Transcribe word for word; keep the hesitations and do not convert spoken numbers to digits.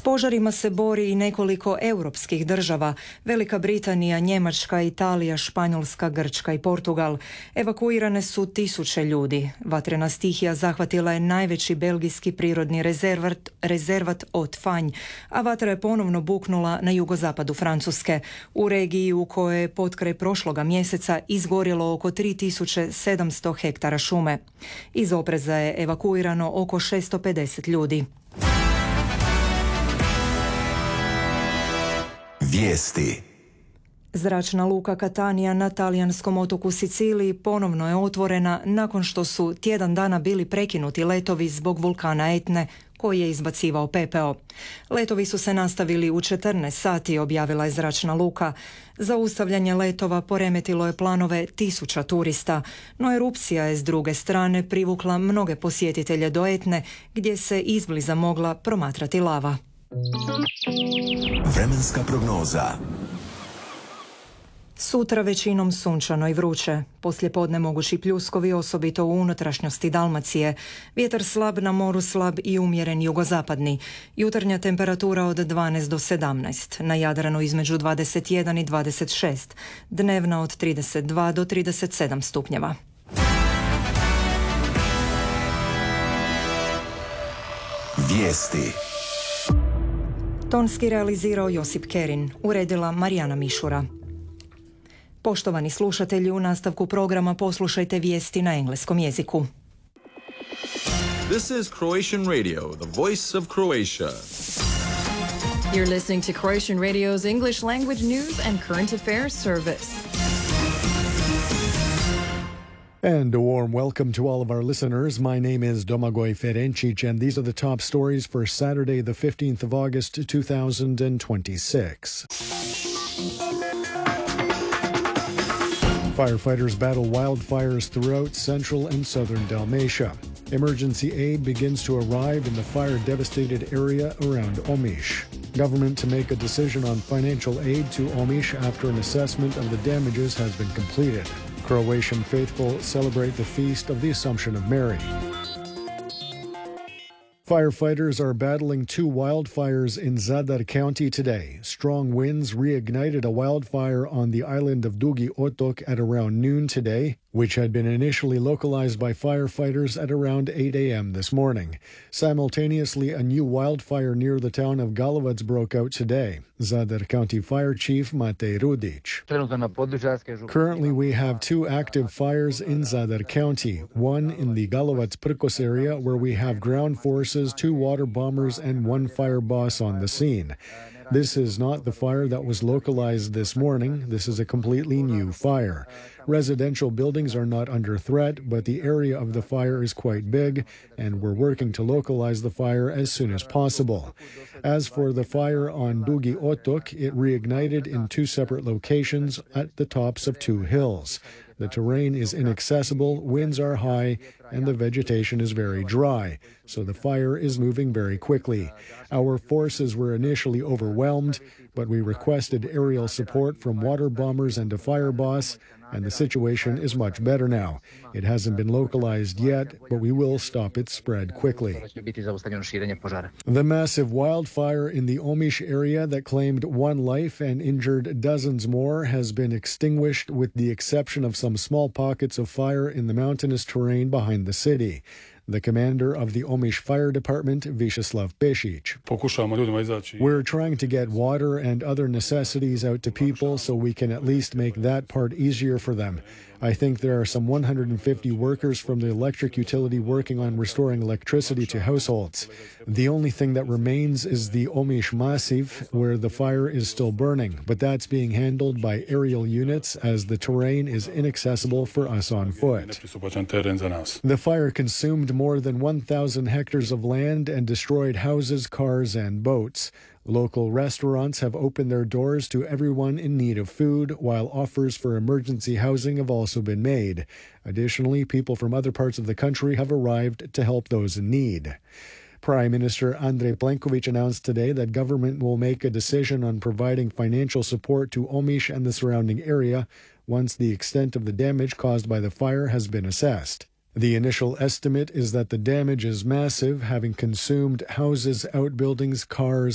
požarima se bori i nekoliko europskih država: Velika Britanija, Njemačka, Italija, Španjolska, Grčka i Portugal. Evakuirane su tisuće ljudi. Vatrena stihija zahvatila je najveći belgijski prirodni rezervat, rezervat Haute-Fagne, a vatra je ponovno buknula na jugozapadu Francuske, u regiji u kojoj je potkraj prošloga mjeseca izgorjelo oko tri tisuće sedamsto hektara šume. Iz opreza je evakuirano oko šesto pedeset ljudi. Vijesti. Zračna luka Catania na talijanskom otoku Siciliji ponovno je otvorena nakon što su tjedan dana bili prekinuti letovi zbog vulkana Etne koji je izbacivao pepeo. Letovi su se nastavili u četrnaest sati, objavila je zračna luka. Zaustavljanje letova poremetilo je planove tisuća turista, no erupcija je s druge strane privukla mnoge posjetitelje do Etne gdje se izbliza mogla promatrati lava. Vremenska prognoza. Sutra većinom sunčano i vruće. Poslijepodne mogući pljuskovi, osobito u unutrašnjosti Dalmacije. Vjetar slab, na moru slab i umjeren jugozapadni. Jutarnja temperatura od dvanaest do sedamnaest. Na Jadranu između dvadeset jedan i dvadeset šest. Dnevna od trideset dva do trideset sedam stupnjeva. Vijesti. Tonski realizirao Josip Kerin, uredila Marijana Mišura. Poštovani slušatelji, u nastavku programa poslušajte vijesti na engleskom jeziku. This is Croatian Radio, the voice of Croatia. You're listening to Croatian Radio's English language news and current affairs service. And a warm welcome to all of our listeners. My name is Domagoj Ferencic, and these are the top stories for Saturday, the fifteenth of August, two thousand twenty-six. Firefighters battle wildfires throughout central and southern Dalmatia. Emergency aid begins to arrive in the fire-devastated area around Omiš. Government to make a decision on financial aid to Omiš after an assessment of the damages has been completed. Croatian faithful celebrate the feast of the Assumption of Mary. Firefighters are battling two wildfires in Zadar County today. Strong winds reignited a wildfire on the island of Dugi Otok at around noon today, which had been initially localized by firefighters at around eight a.m. this morning. Simultaneously, a new wildfire near the town of Galovac broke out today. Zadar County Fire Chief Matej Rudić. Currently, we have two active fires in Zadar County, one in the Galovac Prkos area where we have ground forces, two water bombers, and one fire boss on the scene. This is not the fire that was localized this morning. This is a completely new fire. Residential buildings are not under threat, but the area of the fire is quite big, and we're working to localize the fire as soon as possible. As for the fire on Dugi Otok, it reignited in two separate locations at the tops of two hills. The terrain is inaccessible, winds are high, and the vegetation is very dry, so the fire is moving very quickly. Our forces were initially overwhelmed, but we requested aerial support from water bombers and a fire boss, and the situation is much better now. It hasn't been localized yet, but we will stop its spread quickly. The massive wildfire in the Omiš area that claimed one life and injured dozens more has been extinguished, with the exception of some small pockets of fire in the mountainous terrain behind the city. The commander of the Omiš Fire Department, Vyacheslav Pešić. We're trying to get water and other necessities out to people so we can at least make that part easier for them. I think there are some one hundred fifty workers from the electric utility working on restoring electricity to households. The only thing that remains is the Omiš Massiv, where the fire is still burning, but that's being handled by aerial units as the terrain is inaccessible for us on foot. The fire consumed more than one thousand hectares of land and destroyed houses, cars, and boats. Local restaurants have opened their doors to everyone in need of food, while offers for emergency housing have also been made. Additionally, people from other parts of the country have arrived to help those in need. Prime Minister Andrej Plenković announced today that government will make a decision on providing financial support to Omiš and the surrounding area once the extent of the damage caused by the fire has been assessed. The initial estimate is that the damage is massive, having consumed houses, outbuildings, cars,